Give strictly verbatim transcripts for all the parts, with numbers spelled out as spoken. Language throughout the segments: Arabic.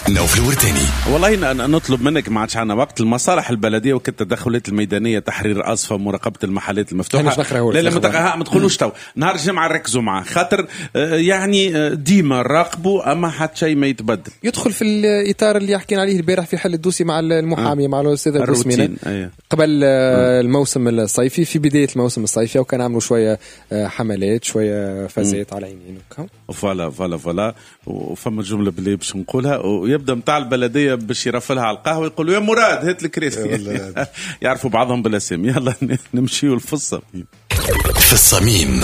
نوفل الورتاني. والله أنا نطلب منك، ما عادش عنا وقت، المصالح البلدية والتدخلات الميدانية، تحرير أصفى، مراقبة المحلات المفتوحة. لا لا ما تدخلوش تو، نهار الجمعة ركزوا معاه، خاطر يعني ديما راقبوا أما حتى شيء ما يتبدل. يدخل في الإطار اللي حكينا عليه البارح في حل الدوسي مع المحامي، آه. مع الأستاذ الروسمينة أيه. قبل آه. الموسم الصيفي، في بداية الموسم الصيفي، وكان عملوا شوية حملات، شوية فازات على يمين فوالا فوالا فوالا. وفما جملة باللي باش نقولها، ويبدا متاع البلدية باش يرفلها على القهوة يقولوا يا مراد هات الكراسي. يعرفوا بعضهم بالاسم. يلا نمشيوا في الصميم. في الصميم.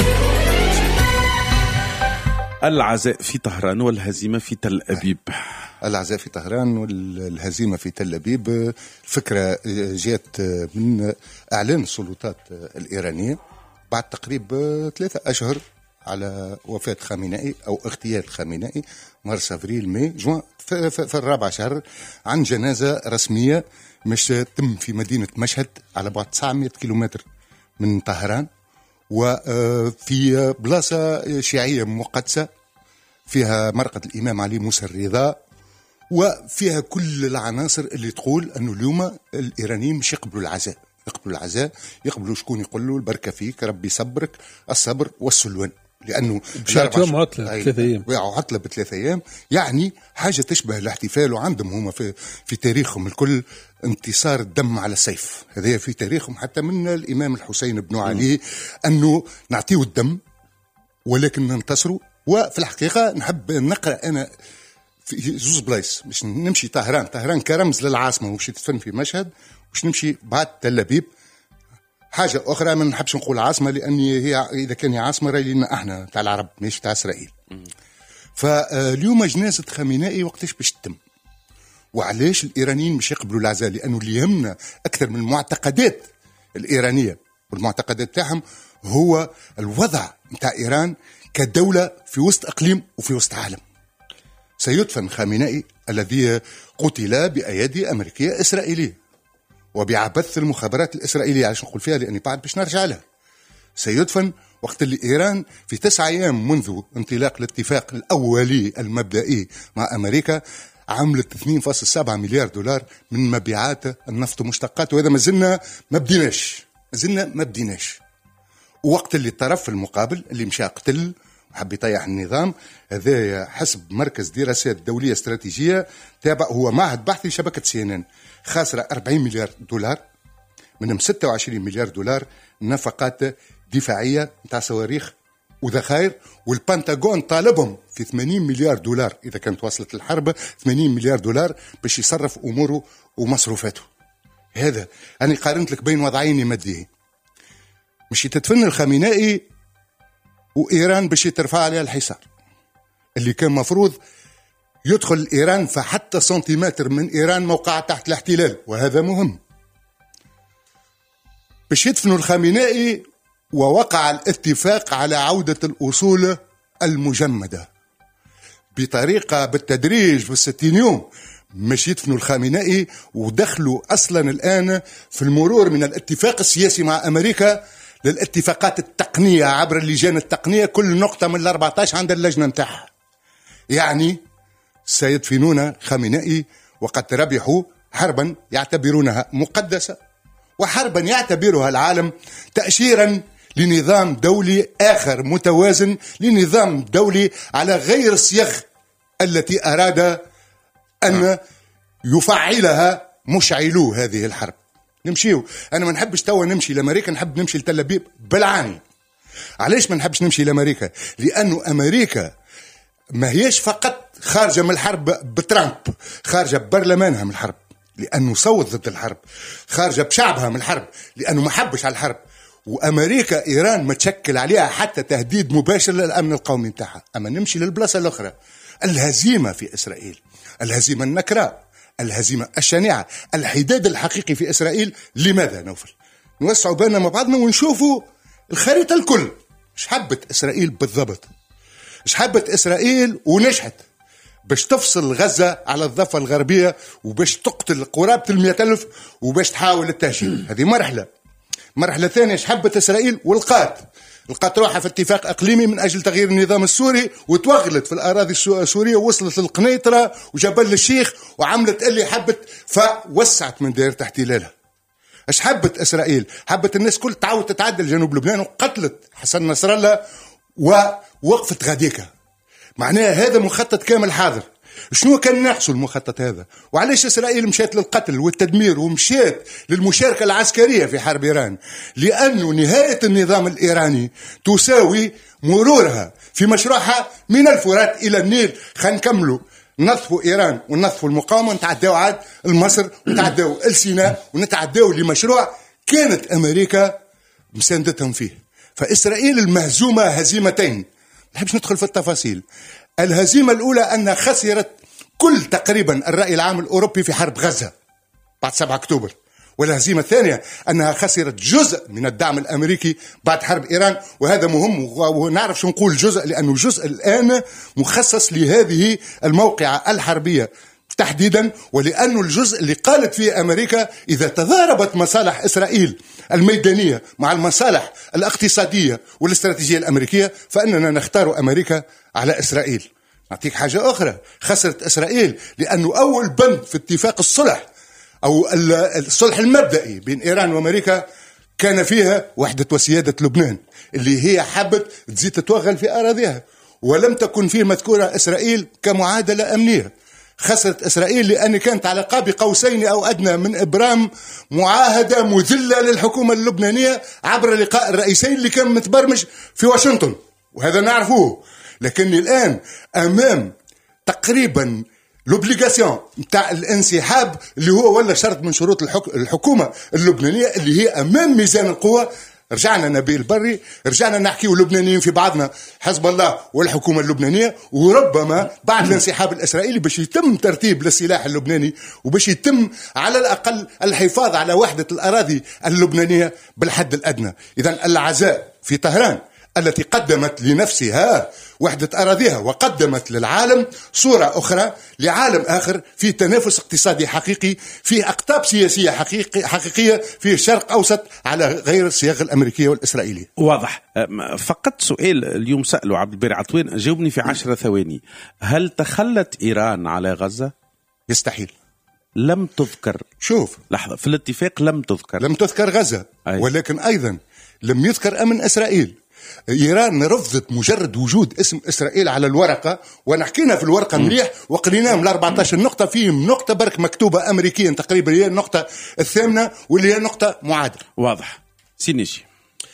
العزاء في طهران والهزيمة في تل أبيب. العزاء في طهران والهزيمة في تل أبيب. الفكرة جاءت من إعلان السلطات الإيرانية بعد تقريبا ثلاثة أشهر على وفاة خامنئي أو اغتيال خامنئي، مارس أفريل ماي جوان، في الرابع شهر، عن جنازة رسمية مش تم في مدينة مشهد على بعد تسعمائة كيلومتر من طهران، وفي بلاصة شيعية مقدسة فيها مرقد الإمام علي موسى الرضا، وفيها كل العناصر اللي تقول أنه اليوم الإيرانيين مش يقبلوا العزاء، يقبلوا العزاء، يقبلوا شكون يقول له البركة فيك، ربي يصبرك، الصبر والسلوان، لأنه يوم عطلة ثلاثة أيام، عطلة بثلاثة أيام، يعني حاجة تشبه الاحتفال. وعندهم هم في, في تاريخهم الكل انتصار الدم على السيف، هذا في تاريخهم حتى من الإمام الحسين بن علي، أنه نعطيه الدم ولكن ننتصروا. وفي الحقيقة نحب نقرأ أنا في زوز بلايس، مش نمشي طهران، طهران كرمز للعاصمة وش تدفن في مشهد، وش نمشي بعد تل أبيب. حاجة أخرى ما نحبش نقول عاصمة، لأني هي إذا كان هي عاصمة راهي لنا إحنا تاع العرب مش تاع إسرائيل. فاليوم جنازة خامنئي وقتاش باش تتم، وعلاش الإيرانيين مش يقبلوا العزاء؟ لأنه اللي يهمنا أكثر من المعتقدات الإيرانية والمعتقدات تاعهم هو الوضع متاع إيران كدولة في وسط إقليم وفي وسط عالم. سيدفن خامنئي الذي قتل بأيادي أمريكية إسرائيلية وبعبث المخابرات الإسرائيلية، عشان نقول فيها لأني بعد باش نرجع لها. سيدفن وقت اللي إيران في تسعة أيام منذ انطلاق الاتفاق الأولي المبدئي مع أمريكا عملت اثنين فاصلة سبعة مليار دولار من مبيعات النفط ومشتقاته، وهذا ما زلنا ما بديناش، ما زلنا ما بديناش. ووقت اللي الطرف المقابل اللي مشى قتل وحب يطيح النظام، هذا حسب مركز دراسات دولية استراتيجية تابع، هو معهد بحثي شبكة سي ان ان، خاسرة أربعين مليار دولار، منهم ستة وعشرين مليار دولار نفقات دفاعية نتاع صواريخ وذخائر، والبنتاغون طالبهم في ثمانين مليار دولار إذا كانت وصلت الحرب، ثمانين مليار دولار باش يصرف أموره ومصروفاته. هذا أنا قارنت لك بين وضعين ماديين، مش تتفن الخامنئي وإيران باش يترفع عليها الحصار اللي كان مفروض يدخل إيران فحتى سنتيمتر من إيران موقع تحت الاحتلال، وهذا مهم. باش يدفنوا الخامنئي ووقع الاتفاق على عودة الأصول المجمدة بطريقة بالتدريج في الستين يوم، مش يدفنوا الخامنئي ودخلوا أصلا الآن في المرور من الاتفاق السياسي مع أمريكا للاتفاقات التقنية عبر اللجان التقنية، كل نقطة من الأربعة عشر عند اللجنة نتاعها. يعني سيدفنون خامنئي وقد ربحوا حربا يعتبرونها مقدسة، وحربا يعتبرها العالم تأشيرا لنظام دولي آخر متوازن، لنظام دولي على غير الصيغ التي أراد أن يفعلها مشعلو هذه الحرب. نمشيو، أنا ما نحبش توا نمشي لأمريكا، نحب نمشي لتل أبيب بالعاني. علاش ما نحبش نمشي لأمريكا؟ لأنه أمريكا ما هيش فقط خارجة من الحرب بترامب، خارجة ببرلمانها من الحرب لأنه صوت ضد الحرب، خارجة بشعبها من الحرب لأنه ما حبش على الحرب. وأمريكا إيران ما تشكل عليها حتى تهديد مباشر للأمن القومي نتاعها. أما نمشي للبلاصة الأخرى، الهزيمة في إسرائيل، الهزيمة النكراء، الهزيمة الشنيعة، الحداد الحقيقي في إسرائيل. لماذا نوفل؟ نوسعوا بالنا مع بعضنا ونشوفوا الخريطة الكل. ايش حبت إسرائيل بالضبط؟ ايش حبت إسرائيل ونجحت باش تفصل غزة على الضفة الغربية وباش تقتل قرابة المئة ألف وباش تحاول التهجير؟ هذه مرحلة. مرحلة ثانية ايش حبت إسرائيل والقات؟ لقات روحها في اتفاق اقليمي من اجل تغيير النظام السوري، وتوغلت في الاراضي السوريه ووصلت للقنيطره وجبل الشيخ وعملت اللي حبت، فوسعت من دائره احتلالها. ايش حبت اسرائيل؟ حبت الناس كل تعاود تتعدى لجنوب لبنان، وقتلت حسن نصر الله ووقفت غاديكا. معناها هذا مخطط كامل حاضر. شنو كان ناقصه المخطط هذا؟ وعلاش إسرائيل مشات للقتل والتدمير ومشات للمشاركة العسكرية في حرب إيران؟ لأنه نهاية النظام الإيراني تساوي مرورها في مشروعها من الفرات إلى النيل. خلينا نكملوا، نصفوا إيران ونصفوا المقاومة، نتعداو عاد المصر ونتعداو السيناء ونتعداو لمشروع كانت أمريكا مساندتهم فيه. فإسرائيل المهزومة هزيمتين، ما نحبش ندخل في التفاصيل. الهزيمة الأولى أنها خسرت كل تقريبا الرأي العام الأوروبي في حرب غزة بعد سبعة أكتوبر، والهزيمة الثانية أنها خسرت جزء من الدعم الأمريكي بعد حرب إيران، وهذا مهم ونعرف شو نقول جزء، لأنه جزء الآن مخصص لهذه الموقعة الحربية تحديدا، ولأنه الجزء اللي قالت فيه أمريكا إذا تضاربت مصالح إسرائيل الميدانية مع المصالح الاقتصادية والاستراتيجية الأمريكية فإننا نختار أمريكا على إسرائيل. نعطيك حاجة أخرى، خسرت إسرائيل لأنه أول بند في اتفاق الصلح أو الصلح المبدئي بين إيران وأمريكا كان فيها وحدة وسيادة لبنان اللي هي حبت تزيد تتوغل في أراضيها، ولم تكن فيه مذكورة إسرائيل كمعادلة أمنية. خسرت إسرائيل لأن كانت على قاب قوسين أو أدنى من إبرام معاهدة مذلة للحكومة اللبنانية عبر لقاء الرئيسين اللي كان متبرمج في واشنطن، وهذا نعرفوه. لكن الآن أمام تقريبا لوبليغاسيون متاع الانسحاب اللي هو ولا شرط من شروط الحكومة اللبنانية، اللي هي أمام ميزان القوة. رجعنا نبيل بري، رجعنا نحكي اللبنانيين في بعضنا، حزب الله والحكومة اللبنانية، وربما بعد الانسحاب الإسرائيلي باش يتم ترتيب للسلاح اللبناني وباش يتم على الأقل الحفاظ على وحدة الأراضي اللبنانية بالحد الأدنى. إذن العزاء في طهران التي قدمت لنفسها وحدة أراضيها وقدمت للعالم صورة أخرى لعالم آخر في تنافس اقتصادي حقيقي، في أقطاب سياسية حقيقي حقيقية في الشرق أوسط على غير الصياغة الأمريكية والإسرائيلية. واضح. فقط سؤال اليوم سأله عبد الباري عطوين، جاوبني في عشرة ثواني. هل تخلت إيران على غزة؟ يستحيل. لم تذكر. شوف لحظة، في الاتفاق لم تذكر لم تذكر غزة. أي. ولكن أيضا لم يذكر أمن إسرائيل. إيران رفضت مجرد وجود اسم إسرائيل على الورقة، ونحكينا في الورقة مليح وقريناها من أربعة عشر نقطة، فيهم نقطة برك مكتوبة أمريكيا تقريبا هي النقطة الثامنة واللي هي نقطة معادلة. واضح. سينيشي.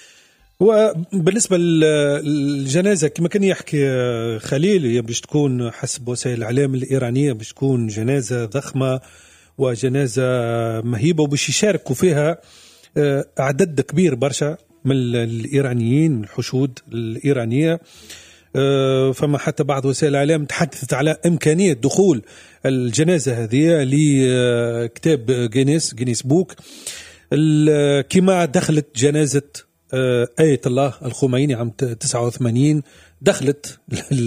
وبالنسبة للجنازة كما كان يحكي خليل، هي باش تكون حسب وسائل الإعلام الإيرانية باش تكون جنازة ضخمة وجنازة مهيبة، وباش يشاركوا فيها عدد كبير برشا من الإيرانيين من الحشود الإيرانية. فما حتى بعض وسائل الإعلام تحدثت على إمكانية دخول الجنازة هذه لكتاب جينيس جينيس بوك، كما دخلت جنازة آية الله الخميني عام تسعة وثمانين، دخلت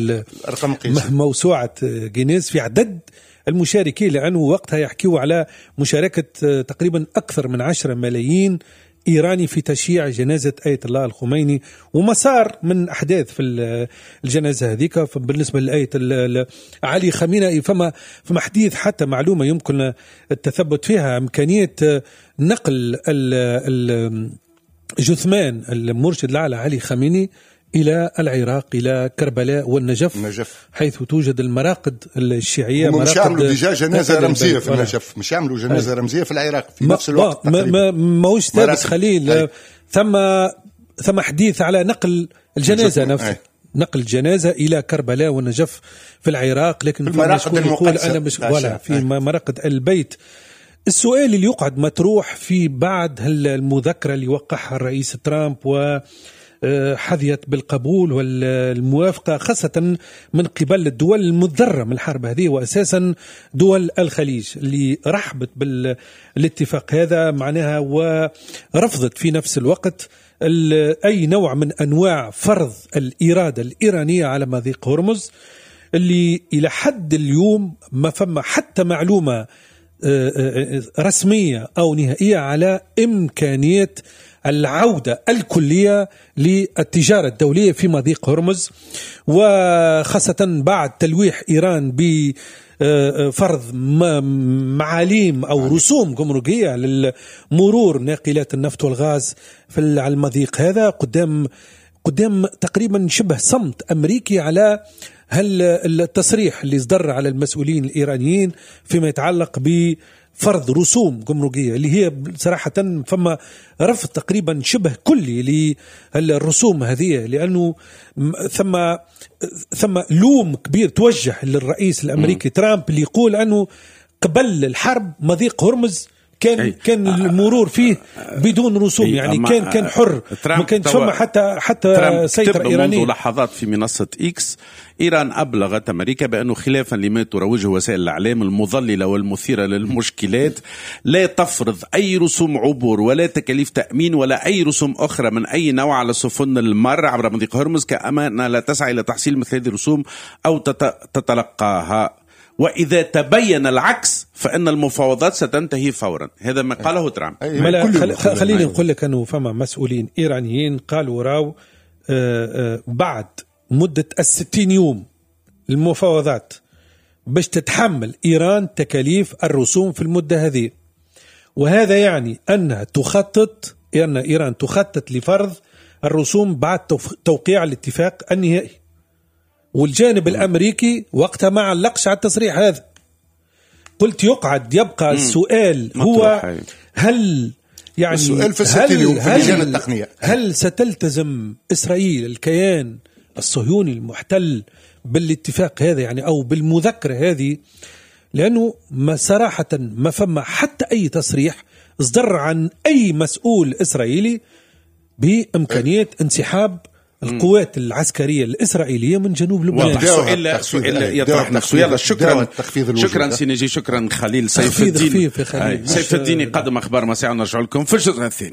موسوعة جينيس في عدد المشاركين، لأنه وقتها يحكيوا على مشاركة تقريبا أكثر من عشرة ملايين إيراني في تشييع جنازة آية الله الخميني، ومسار من أحداث في الجنازة هذيك. بالنسبة لآية علي خامنئي فما فما حديث حتى معلومة يمكن التثبت فيها، إمكانية نقل الجثمان المرشد الأعلى علي خامنئي إلى العراق، إلى كربلاء والنجف، النجف. حيث توجد المراقد الشيعية. مش يعملوا ديجا جنازة رمزية في النجف، مش يعملوا جنازة رمزية في العراق في نفس الوقت. ما ما ماهوش ثابت خليل. أي. ثم ثم حديث على نقل الجنازة نفسها، نقل الجنازة إلى كربلاء والنجف في العراق، لكن المراقد يقول أنا مش ولا في أي. مراقد البيت. السؤال اللي يقعد مطروح في بعد المذكرة اللي وقعها الرئيس ترامب و حظيت بالقبول والموافقة خاصة من قبل الدول المضرة من الحرب هذه، وأساسا دول الخليج اللي رحبت بالاتفاق هذا معناها ورفضت في نفس الوقت أي نوع من أنواع فرض الإرادة الإيرانية على مضيق هرمز، اللي إلى حد اليوم ما فما حتى معلومة رسمية أو نهائية على إمكانية العودة الكلية للتجارة الدولية في مضيق هرمز، وخاصة بعد تلويح إيران بفرض معاليم أو رسوم جمركية للمرور ناقلات النفط والغاز في المضيق هذا، قدام قدام تقريبا شبه صمت أمريكي على هل التصريح اللي صدر على المسؤولين الإيرانيين فيما يتعلق بفرض رسوم جمركية اللي هي صراحة فما رفض تقريبا شبه كلي للرسوم هذه، لأنه ثم ثم لوم كبير توجه للرئيس الأمريكي م. ترامب اللي يقول أنه قبل الحرب مضيق هرمز كان أي. كان المرور فيه بدون رسوم، يعني كان كان حر، ما كانش فما حتى حتى سيطرة إيرانية. منذ لحظات في منصة إكس إيران أبلغت أمريكا بأنه خلافا لما تروجه وسائل الإعلام المضللة والمثيرة للمشكلات لا تفرض أي رسوم عبور ولا تكاليف تأمين ولا أي رسوم أخرى من أي نوع على سفن المر عبر مضيق هرمز، كأمانة لا تسعى إلى تحصيل مثل هذه الرسوم أو تتلقاها، وإذا تبين العكس فإن المفاوضات ستنتهي فورا. هذا ما قاله ترامب. خليني نقول لك أنه فما مسؤولين إيرانيين قالوا راو آآ آآ بعد مدة الستين يوم المفاوضات باش تتحمل إيران تكاليف الرسوم في المدة هذه، وهذا يعني أنها تخطط أن إيران تخطط لفرض الرسوم بعد توقيع الاتفاق النهائي، والجانب الأمريكي وقتها ما علقش على التصريح هذا. قلت يقعد يبقى السؤال هو هل يعني السؤال في هل, هل, التقنية. هل ستلتزم إسرائيل الكيان الصهيوني المحتل بالاتفاق هذا يعني أو بالمذكرة هذه، لأنه ما صراحة ما فما حتى أي تصريح صدر عن أي مسؤول إسرائيلي بإمكانية انسحاب القوات العسكرية الإسرائيلية من جنوب لبنان. سؤال سؤال يطرح نفسه. يلا شكرا شكرا سينيجي، شكرا خليل سيف الدين. سيف الدين يقدم أخبار مساء، ونرجع لكم في الجزء الثاني.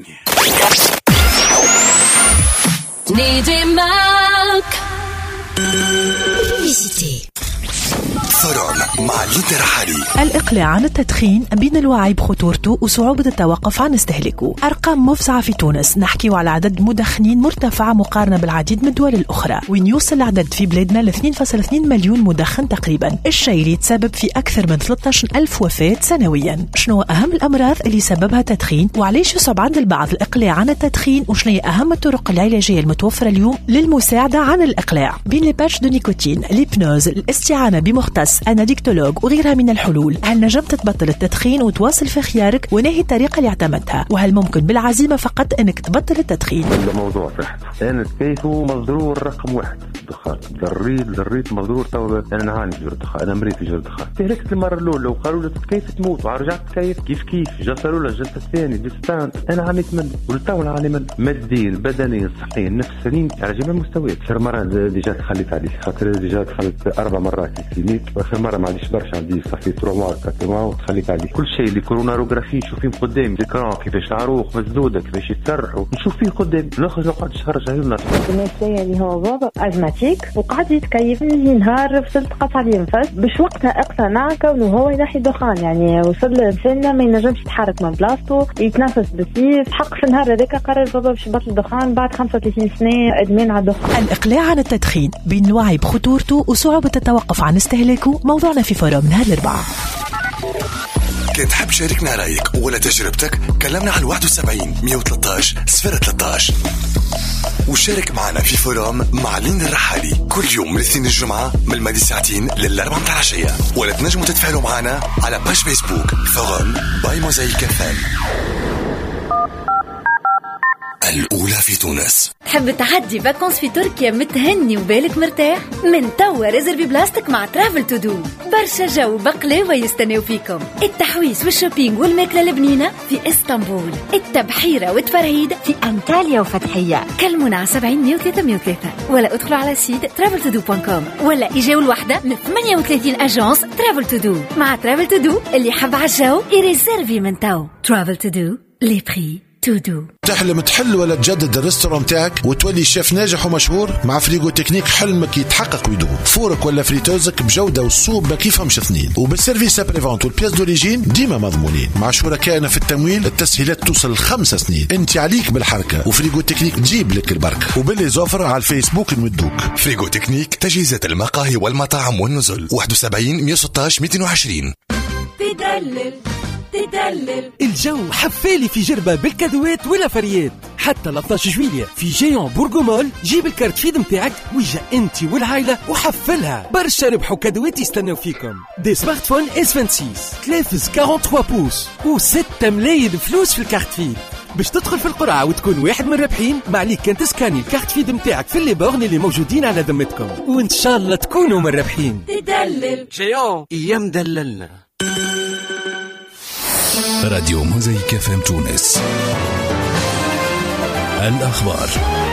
فرعون مع ليدر حالي. الإقلاع عن التدخين بين الوعي بخطورته وصعوبة التوقف عن استهلاكه. أرقام مفزعة في تونس، نحكي على عدد مدخنين مرتفعة مقارنة بالعديد من الدول الأخرى، وين يوصل العدد في بلادنا ل اثنين فاصلة اثنين مليون مدخن تقريبا، الشيء اللي يتسبب في أكثر من ثلاثة عشر ألف وفاة سنويا. شنو أهم الأمراض اللي سببها التدخين، وعليش يصعب عند البعض الإقلاع عن التدخين، وشنو هي أهم الطرق العلاجية المتوفرة اليوم للمساعدة عن الإقلاع، بين لي باتش دو نيكوتين، ليبنوز، الاستعانة بمختص، أنا ديكتولوج وغيرها من الحلول. هل نجمت تبطل التدخين وتواصل في خيارك، ونهي الطريقة اللي اعتمدتها، وهل ممكن بالعزيمة فقط أنك تبطل التدخين؟ هذا موضوع صحته، أنا كيفه مضرور رقم واحد الدخان، ضريت ضريت مضرور. تو أنا نعاني في جرد الدخان، أنا مريت في جرد الدخان. تهلكت المرة الأولى وقالوا لي كيف تموت، ورجعت كيف كيف كيف جلسة الأولى الجلسة الثانية ديستانت. أنا عانيت منه ولتو نعاني منه، ماديا بدنيا صحيا نفسيا على جميع المستويات. آخر مرة ديجا تخليت عليه، خاطر ديجا دخلت أربع مرات الكلينيك، وآخر مرة ما عنديش برشا، عندي صافي ثلاث موا أربعة موا وتخليت عليه. كل شيء اللي كوروناروغرافي نشوفين قدامي، ذكران كيفاش العروق مسدودة كيفاش يتسرحوا، نشوف فيه قدامي. نخرج نقعد نشرج عليه الناس. بالنسبة اللي هو بابا أزماتيك، وقعد يتكيف من نهار وصلت قطع لي نفس باش وقتها اقتنع كونه هو ينحي دخان، يعني وصل لسنة ما ينجمش يتحرك من بلاصتو، يتنفس بسيس. حق في النهار هذاك قرر بابا باش يبطل الدخان بعد خمسة وثلاثين سنة ادمان على الدخان. الإقلاع عن التدخين بين الوعي بخطورته وصعوبة التوقف عن استهلاكه، موضوعنا في فورم نهار الأربعاء. كنت حاب شاركنا رأيك ولا تجربتك، كلمنا على واحد وسبعين مية وثلاثة عشر صفر ثلاثة عشر، وشارك معنا في فورم مع لين الرحالي كل يوم من الاثنين الجمعة من الماضي ساعتين للأربعة متاع العشية، ولا تنجموا تتفاعلوا معنا على باش فيسبوك فورم باي موزايك فان. الأولى في تونس. تحب تعدي فاكونس في تركيا متهني وبالك مرتاح؟ من توا ريزرفي بلاستيك مع ترافل تو دو. برشا جو بقلاوة يستناو فيكم، التحويس والشوبينج والماكلة البنينة في اسطنبول، التبحيرة والتفرهيد في أنطاليا وفتحية. كلمونا على سبعين مية وثلاثة مية وثلاثة، ولا ادخلوا على سيت ترافل تو دو دوت كوم، ولا إجاو الوحدة من ثمانية وثلاثين أجانس ترافل تو دو. مع ترافل تو دو اللي حب عالجو يريزرفي من تو. ترافل تو دو، لي بري تودو. تحلم تحل ولا تجدد الريستوران تاعك وتولي شيف ناجح ومشهور؟ مع فريغو تكنيك حلمك يتحقق ويدوم. فورك ولا فريتوزك بجودة والصوب ما كيفهمش اثنين، وبالسيرفيس ابريفونت والبياس دوريجين ديما مضمونين. مع شركائنا في التمويل التسهيلات توصل لخمسة سنين. انت عليك بالحركة وفريغو تكنيك تجيب لك البركة. وباللي زوفر على الفيسبوك نمدوك. فريغو تكنيك تجهيزات المقاهي والمطاعم والنزل. واحد وسبعين مية وستة عشر ميتين وعشرين. تدلل تدلل الجو حفالي في جربة بالكادوات ولا فريات. حتى ثلاثة عشر جويلية في جيون بورغومول جيب الكارت فيد متاعك ويجا انت والعائلة وحفلها. برشا ربحوا كادوات يستناو فيكم. دي سمارت فون اس ستة وخمسين تلافز ثلاثة وأربعين بوس وستة ملايين فلوس في الكارت فيد. باش تدخل في القرعة وتكون واحد من الرابحين ما عليك كان تسكاني الكارت فيد متاعك في اللي بورن اللي موجودين على ذمتكم، وان شاء الله تكونوا من الرابحين. تدلل جيون ايام دللنا. راديو موزايك اف ام تونس. الأخبار.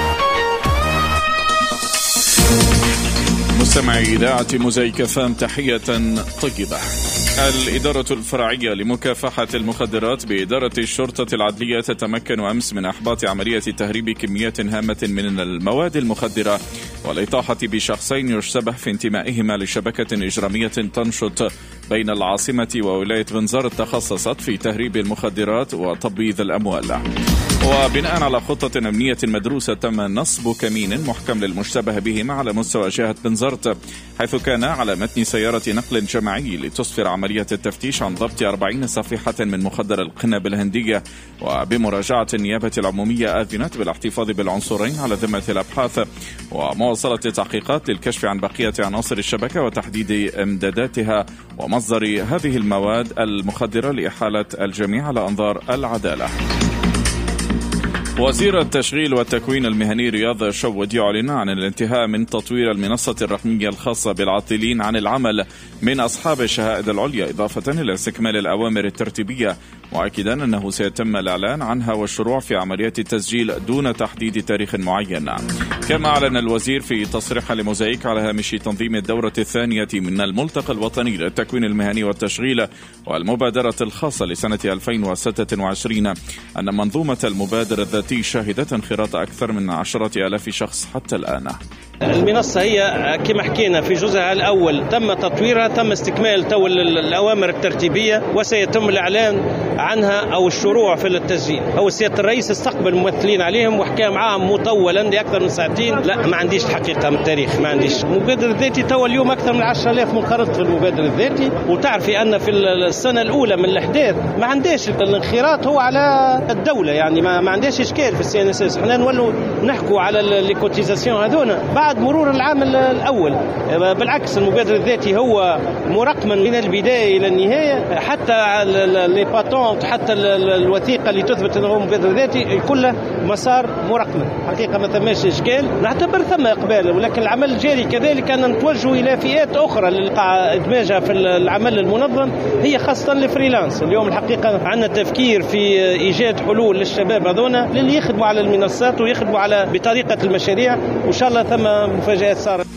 مستمعي إذاعة موزايك اف ام تحية طيبة. الإدارة الفرعية لمكافحة المخدرات بإدارة الشرطة العدلية تتمكن أمس من إحباط عملية تهريب كميات هامة من المواد المخدرة والإطاحة بشخصين يشتبه في انتمائهما لشبكة إجرامية تنشط بين العاصمة وولاية بنزرت تخصصت في تهريب المخدرات وتبييض الأموال. وبناء على خطة أمنية مدروسة تم نصب كمين محكم للمشتبه بهما على مستوى جهة بنزرت، حيث كان على متن سيارة نقل جماعي لتسفر عملية التفتيش عن ضبط أربعين صفيحة من مخدر القنب الهندية. وبمراجعة النيابة العمومية أذنت بالاحتفاظ بالعنصرين على ذمة الأبحاث ومواصلة التحقيقات للكشف عن بقية عناصر الشبكة وتحديد امداداتها ومصدر هذه المواد المخدرة لإحالة الجميع على أنظار العدالة. وزير التشغيل والتكوين المهني رياض شود يعلن عن الانتهاء من تطوير المنصة الرقمية الخاصة بالعاطلين عن العمل من أصحاب الشهادة العليا، إضافة إلى استكمال الأوامر الترتيبية، مؤكدا أنه سيتم الإعلان عنها والشروع في عملية التسجيل دون تحديد تاريخ معين. كما أعلن الوزير في تصريح لموزايك على هامش تنظيم الدورة الثانية من الملتقى الوطني للتكوين المهني والتشغيل والمبادرة الخاصة لسنة ألفين وستة وعشرين أن منظومة المبادرة الذاتي شهدت انخراط أكثر من عشرة آلاف شخص حتى الآن. المنصة هي كما حكينا في جزءها الأول تم تطويرها، تم استكمال تو الأوامر الترتيبية وسيتم الإعلان عنها أو الشروع في التسجيل. أو سيادة الرئيس استقبل الممثلين عليهم وحكى معهم مطولا لأكثر من ساعتين. لا ما عنديش الحقيقة من التاريخ، ما عنديش. المبادرة الذاتي تو اليوم أكثر من عشرة آلاف منخرط في المبادرة الذاتي، وتعرفي أن في السنة الأولى من الأحداث ما عنديش الانخراط هو على الدولة، يعني ما, ما عنديش إشكال في السي ان اس اس. احنا نولوا نحكوا على الكوتيزاسيون هذونا بعد مرور العام الأول. بالعكس المبادر الذاتي هو مرقما من البداية إلى النهاية، حتى لي باتونت حتى الوثيقة اللي تثبت أنه مبادر ذاتي كله مسار مرقما. حقيقة ما ثماش إشكال، نعتبر ثم إقبال، ولكن العمل الجاري كذلك أن نتوجه إلى فئات أخرى اللي إدماجها في العمل المنظم، هي خاصة الفريلانس. اليوم الحقيقة عندنا تفكير في إيجاد حلول للشباب هذونا اللي يخدموا على المنصات ويخدموا على بطريقة المشاريع، وإن شاء الله ثم مفاجآت صارت.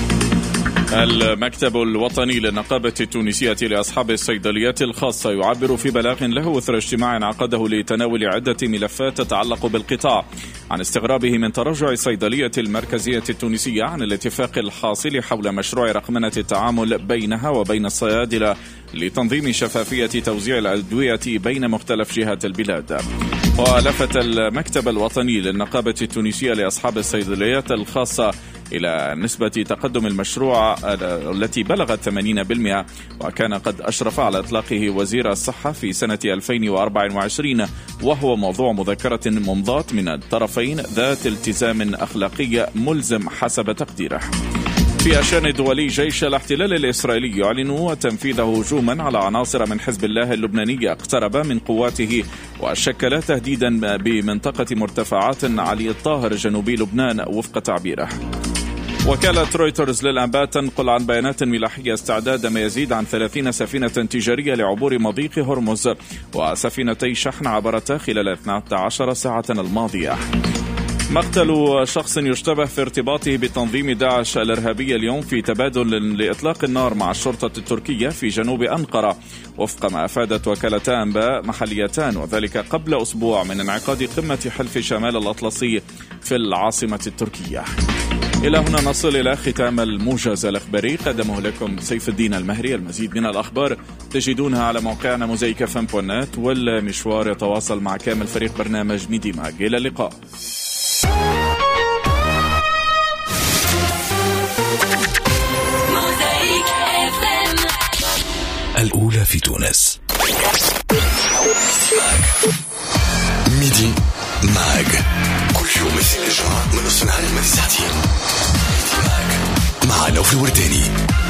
المكتب الوطني للنقابة التونسية لأصحاب الصيدليات الخاصة يعبر في بلاغ له إثر اجتماع عقده لتناول عدة ملفات تتعلق بالقطاع عن استغرابه من تراجع الصيدلية المركزية التونسية عن الاتفاق الحاصل حول مشروع رقمنة التعامل بينها وبين الصيادلة لتنظيم شفافية توزيع الأدوية بين مختلف جهات البلاد. ولفت المكتب الوطني للنقابة التونسية لأصحاب الصيدليات الخاصة إلى نسبة تقدم المشروع التي بلغت ثمانين بالمئة، وكان قد أشرف على إطلاقه وزير الصحة في سنة ألفين وأربعة وعشرين، وهو موضوع مذكرة ممضاة من الطرفين ذات التزام أخلاقي ملزم حسب تقديره. في الشأن الدولي، جيش الاحتلال الإسرائيلي يعلن تنفيذ هجوما على عناصر من حزب الله اللبناني اقترب من قواته وشكل تهديدا بمنطقة مرتفعات علي الطاهر جنوبي لبنان وفق تعبيره. وكالة رويترز للأنباء تنقل عن بيانات ملاحية استعداد ما يزيد عن ثلاثين سفينة تجارية لعبور مضيق هرمز، وسفينتي شحن عبرتا خلال اثنتي عشرة ساعة الماضية. وكالة رويترز للأنباء تنقل عن بيانات ملاحية استعداد ما يزيد عن ثلاثين سفينة تجارية لعبور مضيق هرمز وسفينتي شحن عبرتا خلال اثنتي عشرة ساعة الماضية. مقتل شخص يشتبه في ارتباطه بتنظيم داعش الإرهابي اليوم في تبادل لإطلاق النار مع الشرطة التركية في جنوب أنقرة، وفق ما أفادت وكالتا أنباء محليتان، وذلك قبل أسبوع من انعقاد قمة حلف شمال الأطلسي في العاصمة التركية. إلى هنا نصل إلى ختام الموجز الإخباري، قدمه لكم سيف الدين المهري. المزيد من الأخبار تجدونها على موقعنا موزايك اف ام دوت نت، والمشوار يتواصل مع كامل فريق برنامج ميدي ماج. إلى اللقاء. الأولى في تونس. ميدي ماج كل يوم اثنين الجمعة من نصف النهار للساعتين. مع نوف الورداني.